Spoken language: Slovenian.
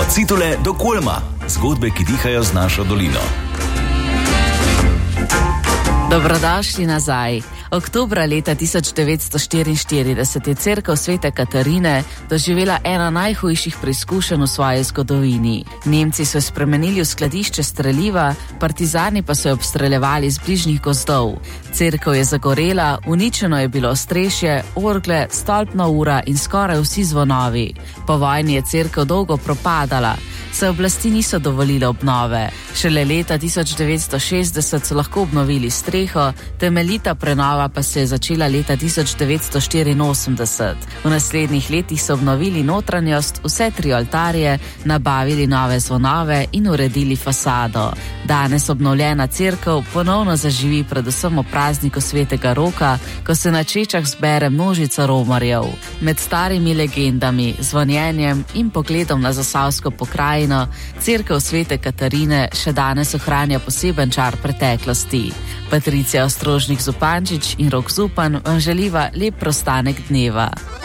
Citule do Kulma. Zgodbe, ki dihajo z našo dolino. Dobrodošli nazaj. Oktobra leta 1944 je cerkev Svete Katarine doživela ena najhujših preizkušenj v svoji zgodovini. Nemci so spremenili v skladišče streliva, partizani pa so jo obstreljevali iz bližnjih gozdov. Cerkev je zagorela, uničeno je bilo ostrešje, orgle, stolpna ura in skoraj vsi zvonovi. Po vojni je cerkev dolgo propadala, saj oblasti niso dovolile obnove. Šele leta 1960 so lahko obnovili streho, temeljita prenova pa se je začela leta 1984. V naslednjih letih so obnovili notranjost, vse 3 oltarje, nabavili nove zvonove in uredili fasado. Danes obnovljena cerkev ponovno zaživi predvsem ob prazniku Svetega Roka, ko se na Čečah zbere množica romarjev. Med starimi legendami, zvonjenjem in pogledom na zasavsko pokrajino, cerkev Svete Katarine še danes ohranja poseben čar preteklosti. Patricija Ostrožnik Zupančič in Rok Zupan vam želiva lep prostanek dneva.